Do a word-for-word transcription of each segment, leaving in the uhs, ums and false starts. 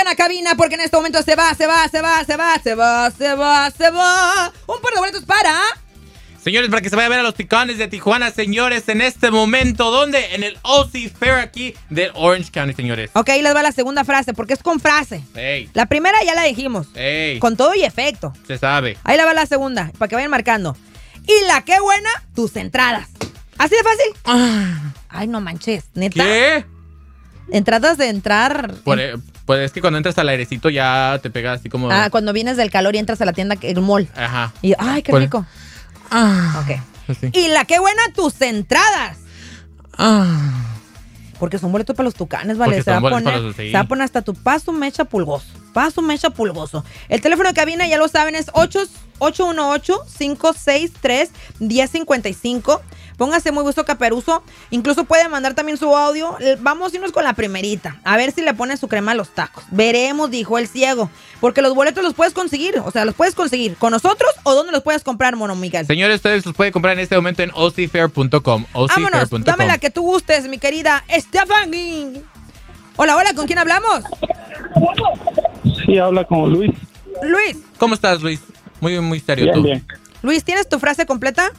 la cabina porque en este momento se va, se va, se va, se va, se va, se va, se va. Un par de boletos para... Señores, para que se vaya a ver a los Ticones de Tijuana, señores, en este momento, ¿dónde? En el O C Fair aquí del Orange County, señores. Ok, ahí les va la segunda frase, porque es con frase. Ey. La primera ya la dijimos. Ey. Con todo y efecto. Se sabe. Ahí le va la segunda, para que vayan marcando. Y la qué buena, tus entradas. ¿Así de fácil? Ah. Ay, no manches, neta. ¿Qué? Entradas de entrar. Por, pues es que cuando entras al airecito ya te pega así como... Ah, cuando vienes del calor y entras a la tienda, el mall. Ajá. Y, ay, qué Por... rico. Ah. Ok. Así. Y la qué buena, tus entradas. Ah. Porque son boletos para los Tucanes, ¿vale? Se va, a poner, los, sí. se va a poner hasta tu paso mecha pulgoso. Paso mecha pulgoso. El teléfono de cabina, ya lo saben, es ocho uno ocho, cinco seis tres, uno cero cinco cinco. Póngase muy gusto Caperuso. Incluso puede mandar también su audio. Vamos a irnos con la primerita. A ver si le pone su crema a los tacos. Veremos, dijo el ciego. Porque los boletos los puedes conseguir. O sea, los puedes conseguir con nosotros o dónde los puedes comprar, Mono Miguel. Señores, ustedes los pueden comprar en este momento en o c fair punto com. Vámonos, dame la que tú gustes, mi querida Stephanie. Hola, hola, ¿con quién hablamos? Sí, habla con Luis. Luis. ¿Cómo estás, Luis? Muy, muy serio bien, tú. Bien. Luis, ¿tienes tu frase completa?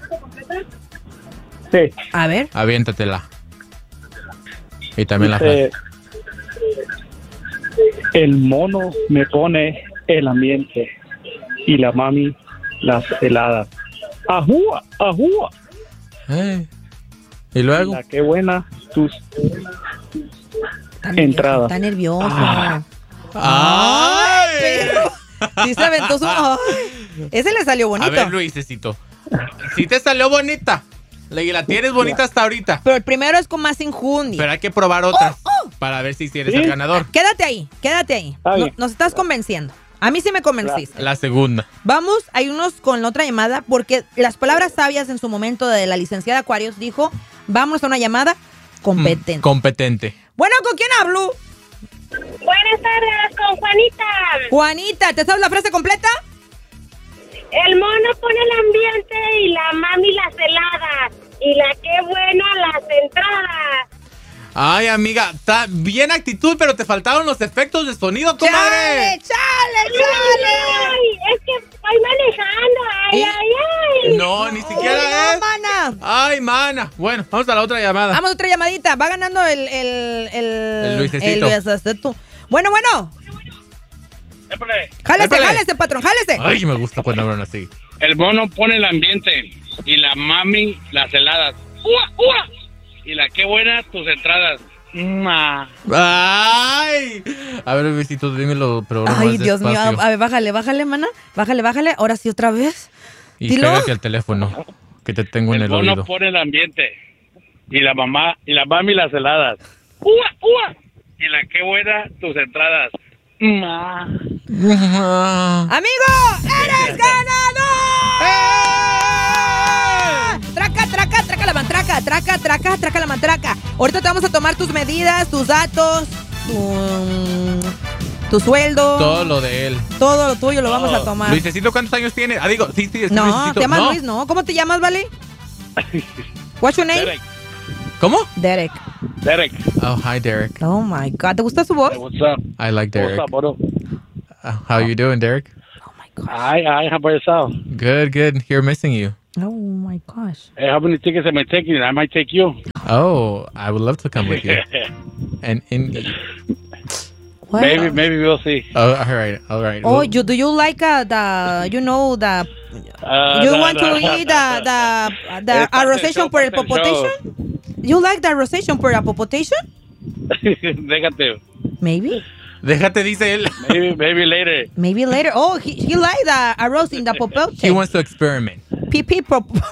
Sí. A ver. Aviéntatela. Y también la Dice, frase. el mono me pone el ambiente y la mami las heladas. ¡Ajúa! ¡Ajúa! Eh. Y luego. La qué buena tus Está entradas. Está nervioso. Ah. ¡Ay! Pero sí se aventó su... Ay, ese le salió bonito. A ver, Luisecito. Sí te salió bonita. Y la tienes bonita hasta ahorita. Pero el primero es con más injundia. Pero hay que probar otras Oh, oh. para ver si eres ¿Sí? el ganador. Quédate ahí, quédate ahí. Está No- bien. nos estás convenciendo. A mí sí me convenciste. La segunda. Vamos a irnos con la otra llamada porque las palabras sabias en su momento de la licenciada Aquarius dijo, vamos a una llamada competente. Mm, competente. Bueno, ¿con quién hablo? Buenas tardes, con Juanita. Juanita, ¿te sabes la frase completa? El mono pone el ambiente y la mami las heladas. Y la qué buena las entradas. Ay, amiga, está bien actitud, pero te faltaron los efectos de sonido, comadre. ¡Chale, chale, chale! Ay, es que estoy manejando. Ay, ¿Y? ay, ay. No, ni Uy, siquiera no, es. mana. Ay, mana. Bueno, vamos a la otra llamada. Vamos a otra llamadita. Va ganando el... El, el, El Luisecito. el Luisecito. Bueno, bueno. Épale. Jálese, Épale. jálese, patrón, jálese. Ay, me gusta cuando hablan así. El mono pone el ambiente y la mami las heladas. ¡Ua, ua! Y la qué buena tus entradas. ¡Mua! Ay. A ver, Luisito, dímelo, pero ahora Ay, más Dios mío. despacio. A ver, bájale, bájale, mana. Bájale, bájale. Ahora sí, otra vez. Y dilo. pégate al teléfono, que te tengo en El el mono oído. pone el ambiente y la mamá y la mami las heladas. ¡Ua, ua! Y la qué buena tus entradas. ¡Mua! ¡Amigo! ¡Eres ganador! Traca, traca, traca la mantraca, traca, traca, traca la mantraca. Ahorita te vamos a tomar tus medidas, tus datos, tu, tu sueldo. Todo lo de él. Todo lo tuyo lo vamos a tomar. Luisecito, ¿cuántos años tiene? Ah, digo, sí, sí, es No, Luisecito. te llamas No. Luis, ¿no? ¿Cómo te llamas, Vale? What's your name? Derek. ¿Cómo? Derek. Derek. Oh, hi, Derek. Oh, my God. ¿Te gusta su voz? Hey, what's up? I like Derek. What's up, bro? Uh, how you doing, Derek? Oh, my gosh. Ay, ay, how about yourself? Good, good. Here missing you. Oh, my gosh. Hey, how many tickets am I taking? I might take you. Oh, I would love to come with you. And in. What? maybe, maybe we'll see. Oh, all right, all right. Oh, Well, you, do you like uh, the, you know, the, Uh, you no, want no, to no. eat the, the, the Es parte del arrosation show, por el parte del show. popotation? You like the arrosation por el popotation? Déjate. Maybe. déjate, dice él. Maybe, maybe later. Maybe later. Oh, he, he like the arroz in the He popotation. wants to experiment. Pee pee pop.